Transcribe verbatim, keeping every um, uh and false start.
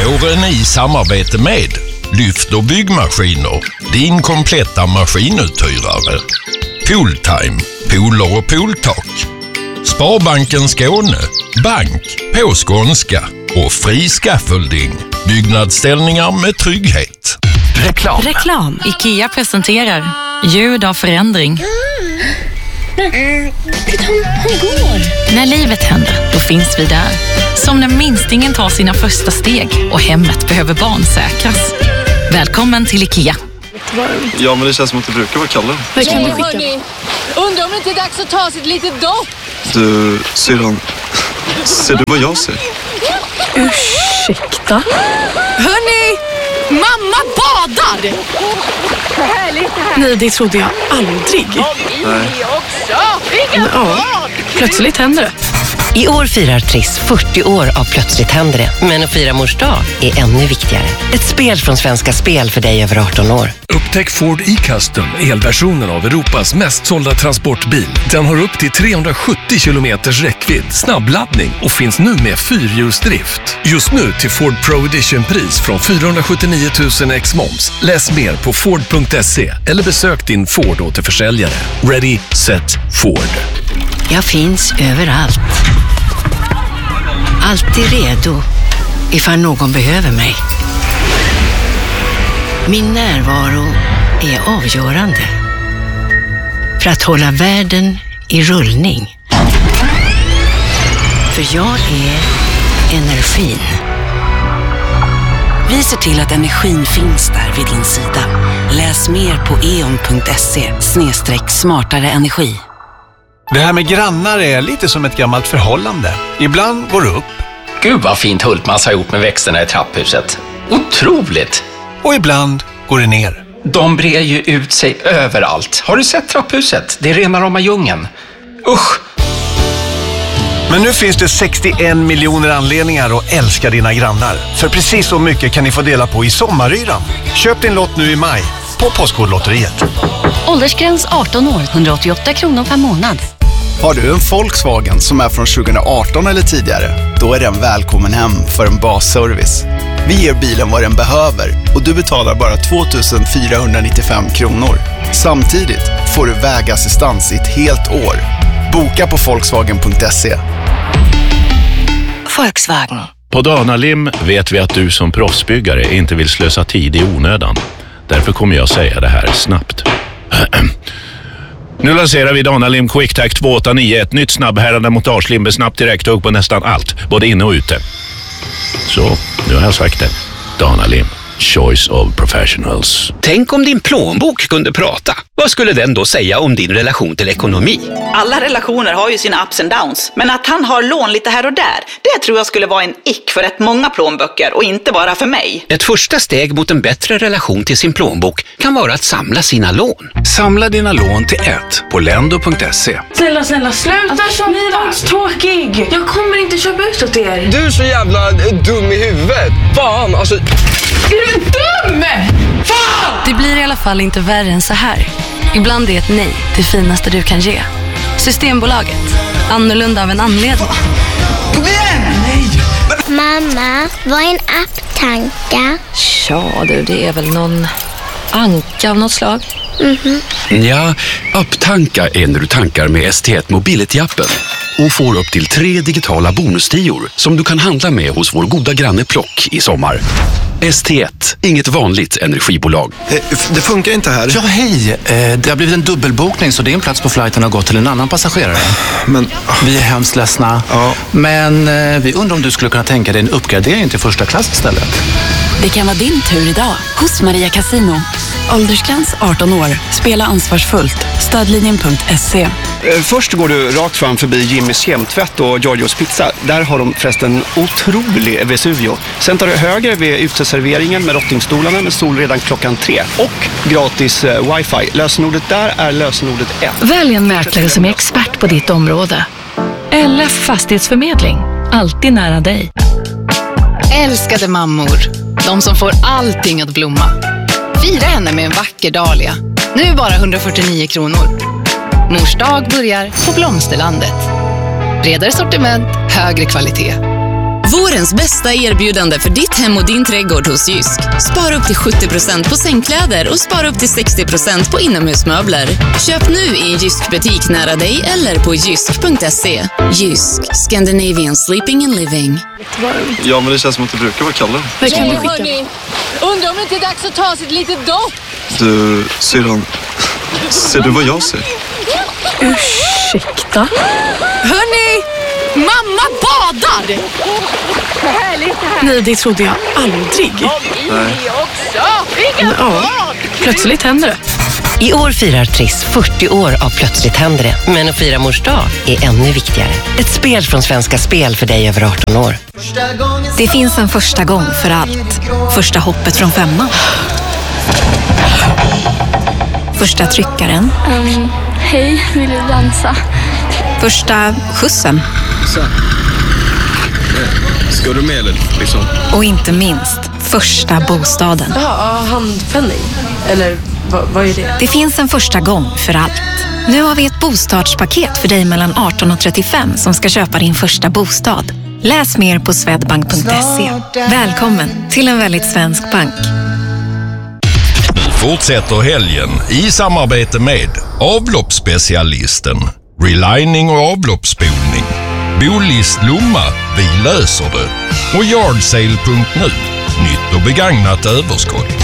Våren i samarbete med Lyft och byggmaskiner, din kompletta maskinuthyrare. Pooltime, pooler och pooltak. Sparbanken Skåne, bank på skånska och fri scaffolding. Byggnadsställningar med trygghet. Reklam. Reklam. IKEA presenterar ljud av förändring. Han går. När livet händer, då finns vi där. Som när minstingen tar sina första steg och hemmet behöver barnsäkras. Välkommen till IKEA. Ja, men det känns som att det brukar vara kallare. Vad kan du skicka? Hörrni, undrar om det inte är dags att ta sitt litet dopp. Du, syrran, ser du vad jag ser? Ursäkta? Hörrni, mamma badar! Härligt det här. Nej, det trodde jag aldrig. Nej. Ja, plötsligt händer det. I år firar Triss fyrtio år av Plötsligt händer det. Men att fira mors dag är ännu viktigare. Ett spel från Svenska Spel för dig över arton år. Upptäck Ford e-Custom, elversionen av Europas mest sålda transportbil. Den har upp till trehundrasjuttio kilometers räckvidd, snabbladdning och finns nu med fyrhjulsdrift. Just nu till Ford Pro Edition-pris från fyrahundrasjuttionio tusen ex moms. Läs mer på Ford punkt se eller besök din Ford återförsäljare. Ready, set, Ford. Jag finns överallt. Alltid redo ifall någon behöver mig. Min närvaro är avgörande för att hålla världen i rullning. För jag är energin. Vi ser till att energin finns där vid din sida. Läs mer på e on punkt se snedstreck smartare energi. Det här med grannar är lite som ett gammalt förhållande. Ibland går det upp. Gud vad fint Hultmans har gjort med växterna i trapphuset. Otroligt! Och ibland går det ner. De brer ju ut sig överallt. Har du sett trapphuset? Det är rena rama djungeln. Usch! Men nu finns det sextioen miljoner anledningar att älska dina grannar. För precis så mycket kan ni få dela på i sommaryran. Köp din lott nu i maj på Postkodlotteriet. Åldersgräns arton år, hundraåttioåtta kronor per månad. Har du en Volkswagen som är från tjugoarton eller tidigare, då är den välkommen hem för en basservice. Vi ger bilen vad den behöver och du betalar bara två tusen fyrahundranittiofem kronor. Samtidigt får du vägassistans i ett helt år. Boka på Volkswagen punkt se. Volkswagen. På Danalim vet vi att du som proffsbyggare inte vill slösa tid i onödan. Därför kommer jag säga det här snabbt. Nu lanserar vi Danalim QuickTac två åtta nio, ett nytt snabbhärande montagelim med snabbt direkthugg på nästan allt, både inne och ute. Så, nu har jag sagt det. Danalim, choice of professionals. Tänk om din plånbok kunde prata. Vad skulle den då säga om din relation till ekonomi? Alla relationer har ju sina ups and downs, men att han har lån lite här och där, det tror jag skulle vara en ick för rätt många plånböcker och inte bara för mig. Ett första steg mot en bättre relation till sin plånbok kan vara att samla sina lån. Samla dina lån till ett på lendo punkt se. Snälla, snälla, sluta alltså, ni var tråkig. Jag kommer inte köpa ut åt er. Du är så jävla dum i huvudet. Fan, alltså... Är du dum? Fan! Det blir i alla fall inte värre än så här. Ibland är ett nej det finaste du kan ge. Systembolaget. Annorlunda av en anledning. Kom igen! Nej! Mamma, vad är en apptanka? Ja du, det är väl någon anka av något slag. Mhm. Ja, apptanka är när du tankar med S T ett Mobility-appen och får upp till tre digitala bonustior som du kan handla med hos vår goda granne Plock i sommar. S T ett, inget vanligt energibolag. Det funkar inte här. Ja, hej. Det har blivit en dubbelbokning så din plats på flighten har gått till en annan passagerare. Men... Vi är hemskt ledsna. Ja. Men vi undrar om du skulle kunna tänka dig en uppgradering till första klass istället. Det kan vara din tur idag hos Maria Casino. Åldersgräns arton år. Spela ansvarsfullt. Stödlinjen punkt se. Först går du rakt fram förbi Jimmys kemtvätt och Giorgios pizza. Där har de förresten otrolig Vesuvio. Sen tar du höger vid uteserveringen med rottingstolarna med sol redan klockan tre. Och gratis uh, wifi. Lösenordet där är lösenordet ett. Välj en mäklare som är expert på ditt område. L F Fastighetsförmedling. Alltid nära dig. Älskade mammor. De som får allting att blomma. Fira henne med en vacker dahlia. Nu bara hundrafyrtionio kronor. Mors dag börjar på Blomsterlandet. Bredare sortiment, högre kvalitet. Vårens bästa erbjudande för ditt hem och din trädgård hos Jysk. Spara upp till sjuttio procent på sängkläder och spara upp till sextio procent på inomhusmöbler. Köp nu i en Jysk-butik nära dig eller på jysk punkt se. Jysk, Scandinavian Sleeping and Living. Ja, men det känns som att det brukar vara kallare. Vad kan du skicka? Hörni, undrar om det inte är dags att ta sitt litet dopp. Du, syrran, ser du vad jag ser? Ursäkta? Hörni, mamma badar! Härligt här. Nej, det trodde jag aldrig. Nej. Men, ja, plötsligt händer det. I år firar Triss fyrtio år av Plötsligt händer det. Men att fira mors dag är ännu viktigare. Ett spel från Svenska Spel för dig över arton år. Det finns en första gång för allt. Första hoppet från femman. Första tryckaren. Um, hej, vill du dansa? Första skjutsen. Så. Ska du med eller liksom? Och inte minst, första bostaden. Ja, handpenning. Eller vad, vad är det? Det finns en första gång för allt. Nu har vi ett bostadspaket för dig mellan arton och trettiofem som ska köpa din första bostad. Läs mer på swedbank punkt se. Välkommen till en väldigt svensk bank. Nu fortsätter helgen i samarbete med avloppsspecialisten, relining och avloppsspolning, Bolist Lomma, vi löser det, och Yardsale punkt nu, nytt och begagnat överskott.